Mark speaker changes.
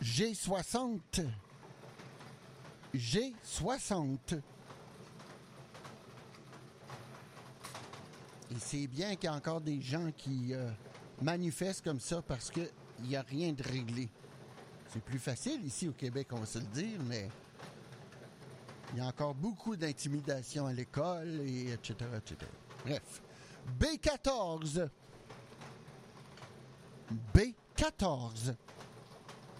Speaker 1: G60. G60. Et c'est bien qu'il y a encore des gens qui manifestent comme ça parce qu'il n'y a rien de réglé. C'est plus facile ici au Québec, on va se le dire, mais il y a encore beaucoup d'intimidation à l'école, et etc., etc. Bref. B14. B14.